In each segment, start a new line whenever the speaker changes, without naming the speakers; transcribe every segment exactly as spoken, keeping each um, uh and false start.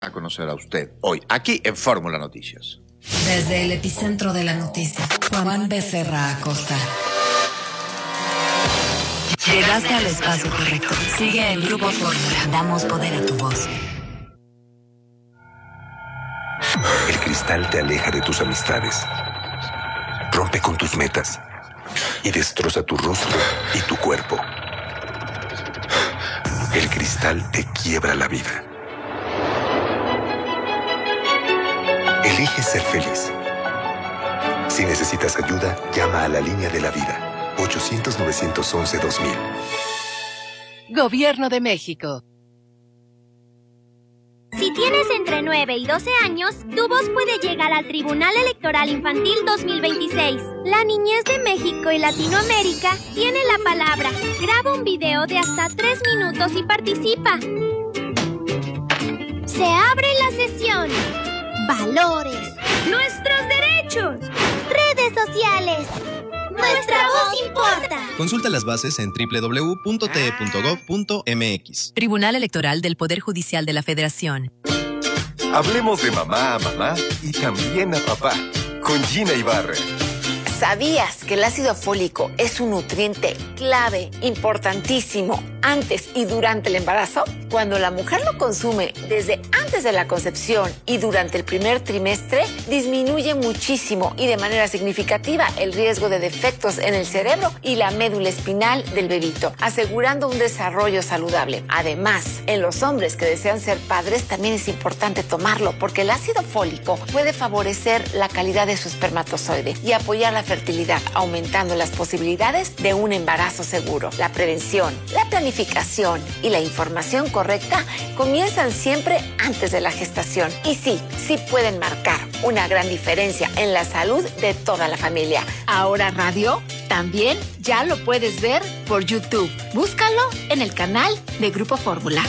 a conocer a usted hoy, aquí en Fórmula Noticias.
Desde el epicentro de la noticia, Juan Becerra Acosta. Llegaste al espacio correcto. Sigue el Grupo Fórmula. Damos poder a tu voz.
El cristal te aleja de tus amistades, rompe con tus metas y destroza tu rostro y tu cuerpo. El cristal te quiebra la vida. Elige ser feliz. Si necesitas ayuda, llama a la línea de la vida. ochocientos, novecientos once, dos mil.
Gobierno de México.
Si tienes entre nueve y doce años, tu voz puede llegar al Tribunal Electoral Infantil dos mil veintiséis. La niñez de México y Latinoamérica tiene la palabra. Graba un video de hasta tres minutos y participa. Se abre la sesión. Valores. Nuestros derechos. Redes sociales. Nuestra voz importa.
Consulta las bases en doble u doble u doble u punto t e punto gov punto m x.
Tribunal Electoral del Poder Judicial de la Federación.
Hablemos de mamá a mamá y también a papá, con Gina Ibarra.
¿Sabías que el ácido fólico es un nutriente clave, importantísimo, antes y durante el embarazo? Cuando la mujer lo consume desde antes de la concepción y durante el primer trimestre, disminuye muchísimo y de manera significativa el riesgo de defectos en el cerebro y la médula espinal del bebito, asegurando un desarrollo saludable. Además, en los hombres que desean ser padres también es importante tomarlo, porque el ácido fólico puede favorecer la calidad de su espermatozoide y apoyar la fertilidad, aumentando las posibilidades de un embarazo seguro. La prevención, la planificación y la información correcta comienzan siempre antes de la gestación. Y sí, sí pueden marcar una gran diferencia en la salud de toda la familia. Ahora radio también ya lo puedes ver por YouTube. Búscalo en el canal de Grupo Fórmula.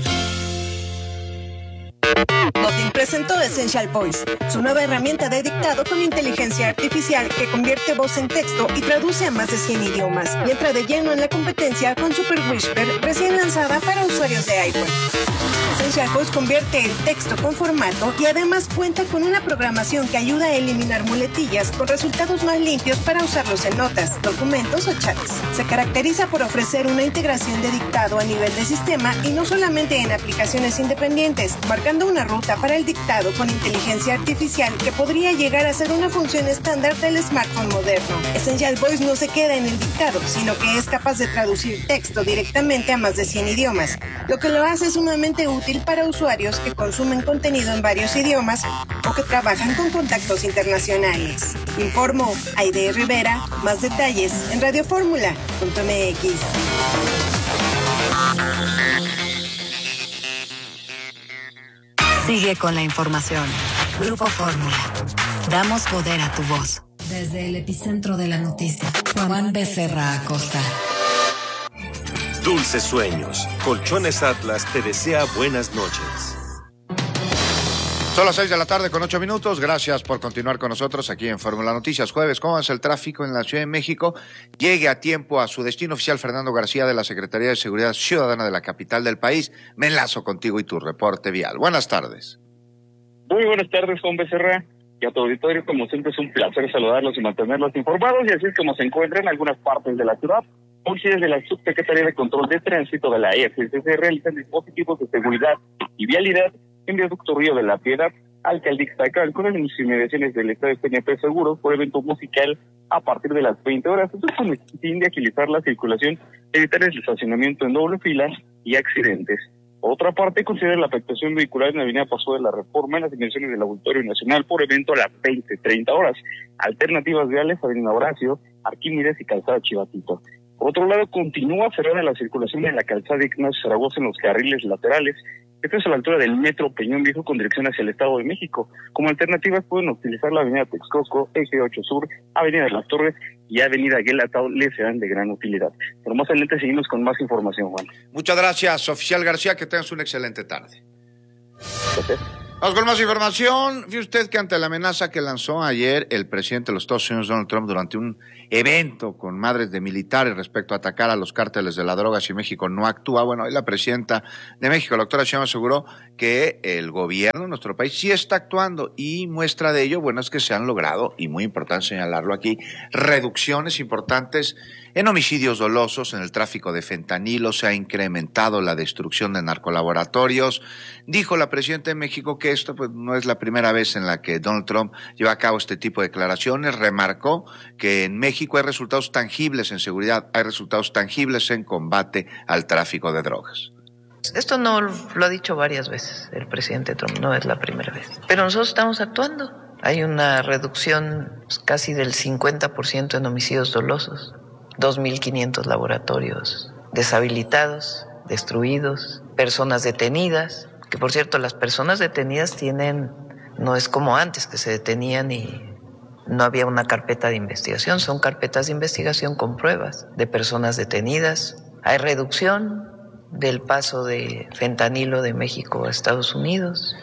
Nothing presentó Essential Voice, su nueva herramienta de dictado con inteligencia artificial que convierte voz en texto y traduce a más de cien idiomas. Y entra de lleno en la competencia con Super Whisper, recién lanzada para usuarios de iPhone. Essential Voice convierte el texto con formato y además cuenta con una programación que ayuda a eliminar muletillas con resultados más limpios para usarlos en notas, documentos o chats. Se caracteriza por ofrecer una integración de dictado a nivel de sistema y no solamente en aplicaciones independientes, marcando una ruta para el dictado con inteligencia artificial que podría llegar a ser una función estándar del smartphone moderno. Essential Voice no se queda en el dictado, sino que es capaz de traducir texto directamente a más de cien idiomas, lo que lo hace sumamente útil para usuarios que consumen contenido en varios idiomas o que trabajan con contactos internacionales. Informó Aide Rivera. Más detalles en radioformula punto m x.
Sigue con la información. Grupo Fórmula. Damos poder a tu voz. Desde el epicentro de la noticia, Juan Becerra Acosta.
Dulces sueños. Colchones Atlas te desea buenas noches.
Son las seis de la tarde con ocho minutos. Gracias por continuar con nosotros aquí en Fórmula Noticias. Jueves, ¿cómo es el tráfico en la Ciudad de México? Llegue a tiempo a su destino oficial. Fernando García, de la Secretaría de Seguridad Ciudadana de la capital del país. Me enlazo contigo y tu reporte vial. Buenas tardes.
Muy buenas tardes, Juan Becerra. Y a tu auditorio, como siempre, es un placer saludarlos y mantenerlos informados. Y así es como se encuentran en algunas partes de la ciudad. Hoy desde la Subsecretaría de Control de Tránsito de la E F C se realizan dispositivos de seguridad y vialidad en Viaducto Río de la Piedad, Alcaldía Ixtacán, con las inmediaciones del Estadio P N P Seguros por evento musical a partir de las veinte horas. Esto es con el fin de agilizar la circulación, evitar el estacionamiento en doble fila y accidentes. Por otra parte, considera la afectación vehicular en la avenida Paso de la Reforma en las dimensiones del Auditorio Nacional por evento a las veinte treinta horas. Alternativas viales, avenida Horacio, Arquímedes y Calzada Chivatito. Por otro lado, continúa cerrada la circulación en la calzada Ignacio Zaragoza en los carriles laterales. Esto es a la altura del Metro Peñón Viejo con dirección hacia el Estado de México. Como alternativas pueden utilizar la avenida Texcoco, Eje ocho Sur, avenida de las Torres y avenida Guelatao, les serán de gran utilidad. Pero más adelante seguimos con más información, Juan.
Muchas gracias, oficial García, que tengas una excelente tarde.
Gracias.
Vamos con más información. Fíjese usted que ante la amenaza que lanzó ayer el presidente de los Estados Unidos, Donald Trump, durante un evento con madres de militares respecto a atacar a los cárteles de la droga si México no actúa, bueno, hoy la presidenta de México, la doctora Sheinbaum, aseguró que el gobierno de nuestro país sí está actuando y muestra de ello, bueno, es que se han logrado, y muy importante señalarlo aquí, reducciones importantes en homicidios dolosos, en el tráfico de fentanilo, se ha incrementado la destrucción de narcolaboratorios. Dijo la presidenta de México que esto pues no es la primera vez en la que Donald Trump lleva a cabo este tipo de declaraciones. Remarcó que en México hay resultados tangibles en seguridad, hay resultados tangibles en combate al tráfico de drogas.
Esto no lo ha dicho varias veces el presidente Trump, no es la primera vez. Pero nosotros estamos actuando. Hay una reducción casi del cincuenta por ciento en homicidios dolosos. dos mil quinientos laboratorios deshabilitados, destruidos, personas detenidas, que por cierto las personas detenidas tienen, no es como antes que se detenían y no había una carpeta de investigación, son carpetas de investigación con pruebas de personas detenidas. Hay reducción del paso de fentanilo de México a Estados Unidos.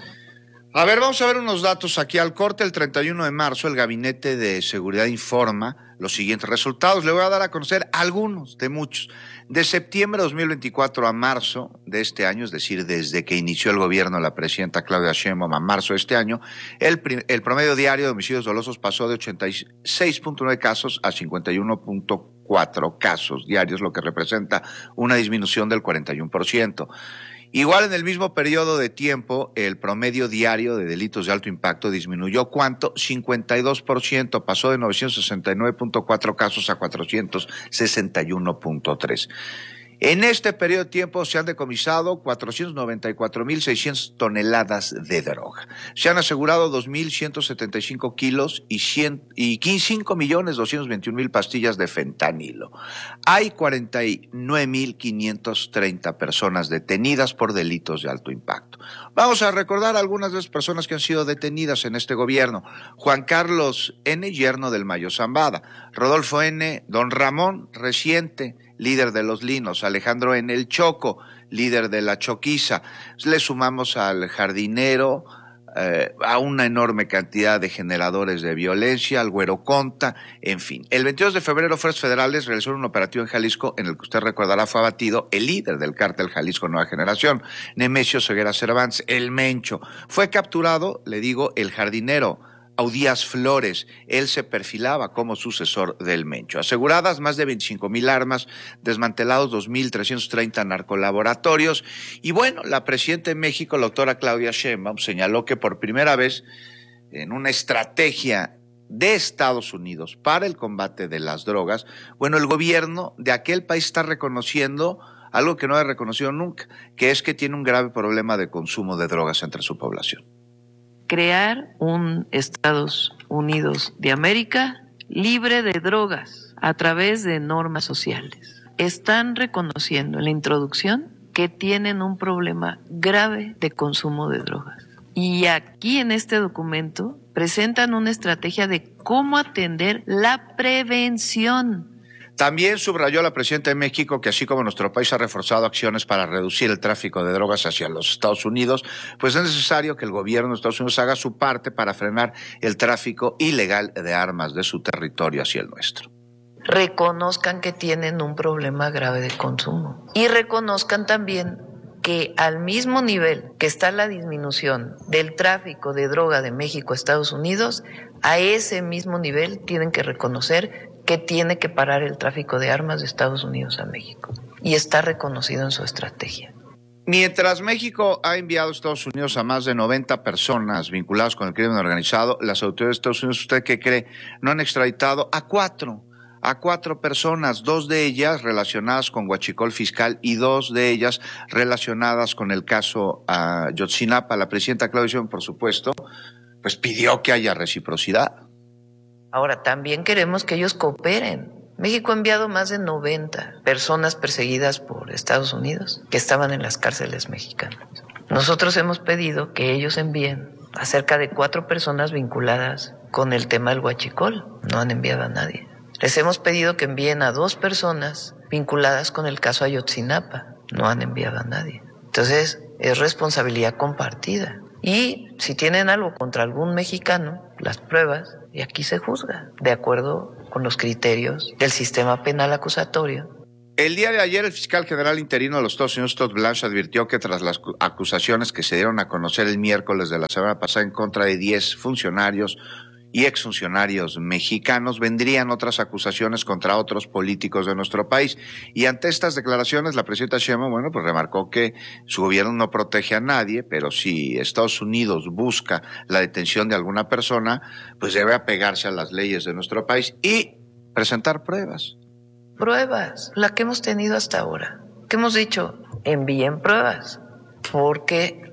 A ver, vamos a ver unos datos aquí. Al corte, el treinta y uno de marzo, el Gabinete de Seguridad informa los siguientes resultados. Le voy a dar a conocer algunos de muchos. De septiembre de dos mil veinticuatro a marzo de este año, es decir, desde que inició el gobierno de la presidenta Claudia Sheinbaum a marzo de este año, el, el promedio diario de homicidios dolosos pasó de ochenta y seis punto nueve casos a cincuenta y uno punto cuatro casos diarios, lo que representa una disminución del cuarenta y uno por ciento. Igual en el mismo periodo de tiempo, el promedio diario de delitos de alto impacto disminuyó, ¿cuánto? cincuenta y dos por ciento, pasó de novecientos sesenta y nueve punto cuatro casos a cuatrocientos sesenta y uno punto tres. En este periodo de tiempo se han decomisado cuatrocientos noventa y cuatro mil seiscientas toneladas de droga. Se han asegurado dos mil ciento setenta y cinco kilos y, y cinco millones doscientos veintiún mil pastillas de fentanilo. Hay cuarenta y nueve mil quinientas treinta personas detenidas por delitos de alto impacto. Vamos a recordar algunas de las personas que han sido detenidas en este gobierno. Juan Carlos N., yerno del Mayo Zambada. Rodolfo N., don Ramón, reciente, líder de los Linos. Alejandro N., el Choco, líder de la Choquiza. Le sumamos al jardinero, eh, a una enorme cantidad de generadores de violencia, al Güero Conta, en fin. El veintidós de febrero, fuerzas federales realizaron un operativo en Jalisco en el que usted recordará fue abatido el líder del cártel Jalisco Nueva Generación, Nemesio Ceguera Cervantes, el Mencho. Fue capturado, le digo, el jardinero Audías Flores. Él se perfilaba como sucesor del Mencho. Aseguradas más de veinticinco mil armas, desmantelados dos mil trescientos treinta narcolaboratorios. Y bueno, la presidenta de México, la doctora Claudia Sheinbaum, señaló que por primera vez en una estrategia de Estados Unidos para el combate de las drogas, bueno, el gobierno de aquel país está reconociendo algo que no ha reconocido nunca, que es que tiene un grave problema de consumo de drogas entre su población.
Crear un Estados Unidos de América libre de drogas a través de normas sociales. Están reconociendo en la introducción que tienen un problema grave de consumo de drogas. Y aquí en este documento presentan una estrategia de cómo atender la prevención.
También subrayó la presidenta de México que así como nuestro país ha reforzado acciones para reducir el tráfico de drogas hacia los Estados Unidos, pues es necesario que el gobierno de Estados Unidos haga su parte para frenar el tráfico ilegal de armas de su territorio hacia el nuestro.
Reconozcan que tienen un problema grave de consumo y reconozcan también que al mismo nivel que está la disminución del tráfico de droga de México a Estados Unidos, a ese mismo nivel tienen que reconocer que tiene que parar el tráfico de armas de Estados Unidos a México. Y está reconocido en su estrategia.
Mientras México ha enviado a Estados Unidos a más de noventa personas vinculadas con el crimen organizado, las autoridades de Estados Unidos, ¿usted qué cree? No han extraditado a cuatro, a cuatro personas, dos de ellas relacionadas con huachicol fiscal y dos de ellas relacionadas con el caso Ayotzinapa. La presidenta Claudia Sheinbaum, por supuesto, pues pidió que haya reciprocidad.
Ahora, también queremos que ellos cooperen. México ha enviado más de noventa personas perseguidas por Estados Unidos que estaban en las cárceles mexicanas. Nosotros hemos pedido que ellos envíen a cerca de cuatro personas vinculadas con el tema del huachicol. No han enviado a nadie. Les hemos pedido que envíen a dos personas vinculadas con el caso Ayotzinapa. No han enviado a nadie. Entonces, es responsabilidad compartida. Y si tienen algo contra algún mexicano, las pruebas, y aquí se juzga, de acuerdo con los criterios del sistema penal acusatorio.
El día de ayer, el fiscal general interino de los Estados Unidos, Todd Blanche, advirtió que tras las acusaciones que se dieron a conocer el miércoles de la semana pasada en contra de diez funcionarios y exfuncionarios mexicanos, vendrían otras acusaciones contra otros políticos de nuestro país. Y ante estas declaraciones, la presidenta Sheinbaum, bueno, pues remarcó que su gobierno no protege a nadie, pero si Estados Unidos busca la detención de alguna persona, pues debe apegarse a las leyes de nuestro país y presentar pruebas.
Pruebas, la que hemos tenido hasta ahora, que hemos dicho, envíen pruebas, porque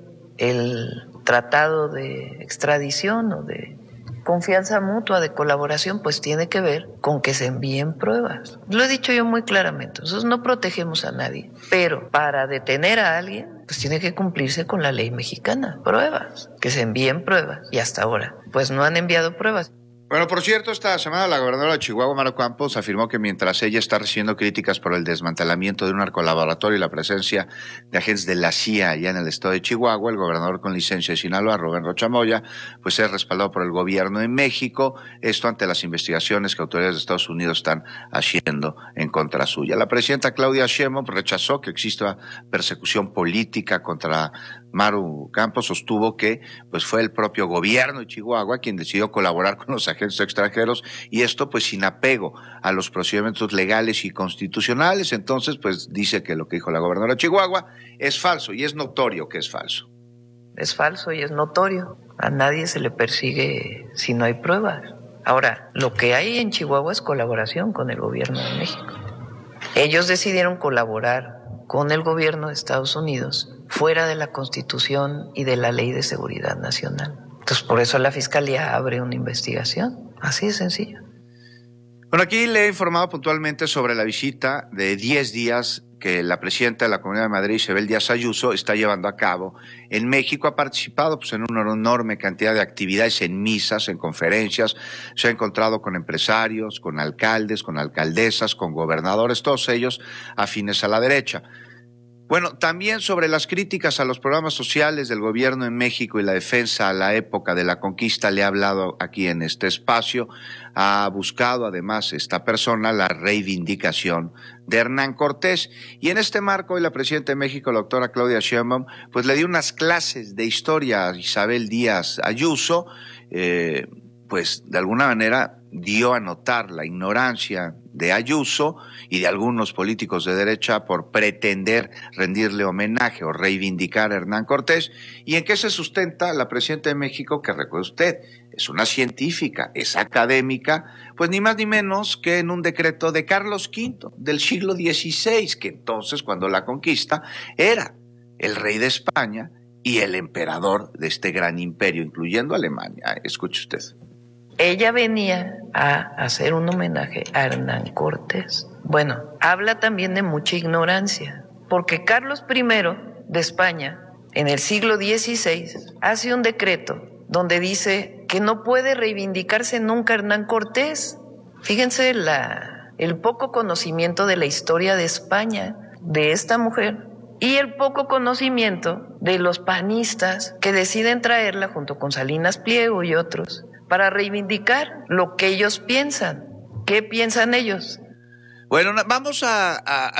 el tratado de extradición o de confianza mutua, de colaboración, pues tiene que ver con que se envíen pruebas. Lo he dicho yo muy claramente, nosotros no protegemos a nadie, pero para detener a alguien, pues tiene que cumplirse con la ley mexicana, pruebas, que se envíen pruebas, y hasta ahora, pues no han enviado pruebas.
Bueno, por cierto, esta semana la gobernadora de Chihuahua, Mara Campos, afirmó que mientras ella está recibiendo críticas por el desmantelamiento de un narcolaboratorio y la presencia de agentes de la C I A allá en el estado de Chihuahua, el gobernador con licencia de Sinaloa, Rubén Rocha Moya, pues es respaldado por el gobierno de México, esto ante las investigaciones que autoridades de Estados Unidos están haciendo en contra suya. La presidenta Claudia Sheinbaum rechazó que exista persecución política contra Maru Campos, sostuvo que pues fue el propio gobierno de Chihuahua quien decidió colaborar con los agentes extranjeros y esto pues sin apego a los procedimientos legales y constitucionales. Entonces pues dice que lo que dijo la gobernadora de Chihuahua es falso y es notorio que es falso.
Es falso y es notorio. A nadie se le persigue si no hay pruebas. Ahora, lo que hay en Chihuahua es colaboración con el gobierno de México. Ellos decidieron colaborar con el gobierno de Estados Unidos fuera de la Constitución y de la Ley de Seguridad Nacional. Entonces, por eso la Fiscalía abre una investigación. Así de sencillo.
Bueno, aquí le he informado puntualmente sobre la visita de diez días que la presidenta de la Comunidad de Madrid, Isabel Díaz Ayuso, está llevando a cabo en México. Ha participado pues, en una enorme cantidad de actividades, en misas, en conferencias, se ha encontrado con empresarios, con alcaldes, con alcaldesas, con gobernadores, todos ellos afines a la derecha. Bueno, también sobre las críticas a los programas sociales del gobierno en México y la defensa a la época de la conquista, le he hablado aquí en este espacio. Ha buscado además esta persona la reivindicación de Hernán Cortés. Y en este marco, hoy la presidenta de México, la doctora Claudia Sheinbaum, pues le dio unas clases de historia a Isabel Díaz Ayuso, eh, pues de alguna manera dio a notar la ignorancia de Ayuso y de algunos políticos de derecha por pretender rendirle homenaje o reivindicar a Hernán Cortés. ¿Y en qué se sustenta la presidenta de México? Que recuerde usted, es una científica, es académica, pues ni más ni menos que en un decreto de Carlos quinto del siglo dieciséis, que entonces cuando la conquista era el rey de España y el emperador de este gran imperio, incluyendo Alemania. Escuche usted.
Ella venía a hacer un homenaje a Hernán Cortés. Bueno, habla también de mucha ignorancia, porque Carlos primero de España, en el siglo dieciséis, hace un decreto donde dice que no puede reivindicarse nunca Hernán Cortés. Fíjense la, el poco conocimiento de la historia de España de esta mujer y el poco conocimiento de los panistas que deciden traerla junto con Salinas Pliego y otros para reivindicar lo que ellos piensan. ¿Qué piensan ellos?
Bueno, vamos a, a